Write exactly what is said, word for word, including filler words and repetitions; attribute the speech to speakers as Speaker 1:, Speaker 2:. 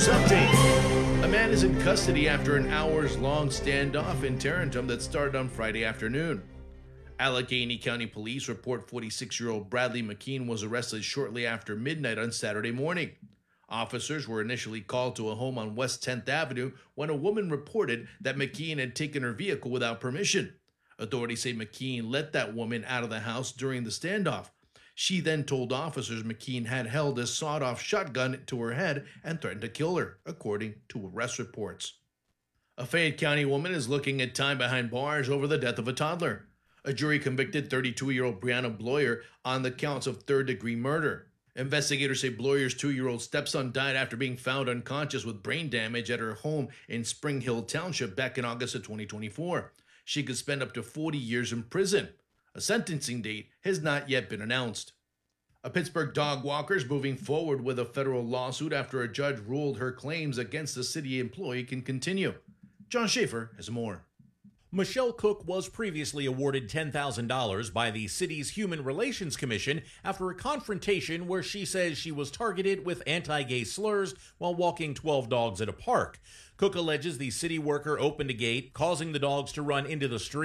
Speaker 1: News update. A man is in custody after an hours-long standoff in Tarentum that started on Friday afternoon. Allegheny County Police report forty-six-year-old Bradley McKean was arrested shortly after midnight on Saturday morning. Officers were initially called to a home on West tenth Avenue when a woman reported that McKean had taken her vehicle without permission. Authorities say McKean let that woman out of the house during the standoff. She then told officers McKean had held a sawed-off shotgun to her head and threatened to kill her, according to arrest reports. A Fayette County woman is looking at time behind bars over the death of a toddler. A jury convicted thirty-two-year-old Brianna Bloyer on the counts of third-degree murder. Investigators say Bloyer's two-year-old stepson died after being found unconscious with brain damage at her home in Spring Hill Township back in August of twenty twenty-four. She could spend up to forty years in prison. A sentencing date has not yet been announced. A Pittsburgh dog walker is moving forward with a federal lawsuit after a judge ruled her claims against the city employee can continue. John Schaefer has more.
Speaker 2: Michelle Cook was previously awarded ten thousand dollars by the city's Human Relations Commission after a confrontation where she says she was targeted with anti-gay slurs while walking twelve dogs at a park. Cook alleges the city worker opened a gate, causing the dogs to run into the street.